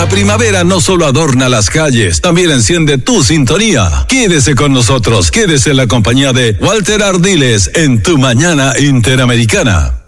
La primavera no solo adorna las calles, también enciende tu sintonía. Quédese con nosotros, quédese en la compañía de Walter Ardiles en Tu Mañana Interamericana.